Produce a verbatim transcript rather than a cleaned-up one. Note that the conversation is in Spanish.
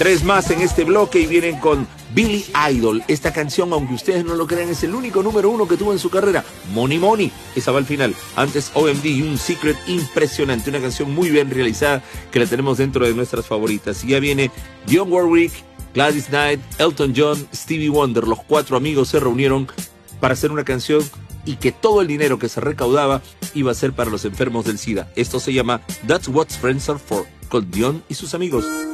Tres más en este bloque y vienen con Billy Idol. Esta canción, aunque ustedes no lo crean, es el único número uno que tuvo en su carrera. Money Money, esa va al final. Antes O M D y un Secret impresionante. Una canción muy bien realizada que la tenemos dentro de nuestras favoritas. Y ya viene Dionne Warwick, Gladys Knight, Elton John, Stevie Wonder. Los cuatro amigos se reunieron para hacer una canción y que todo el dinero que se recaudaba iba a ser para los enfermos del SIDA. Esto se llama That's What Friends Are For, con Dionne y sus amigos.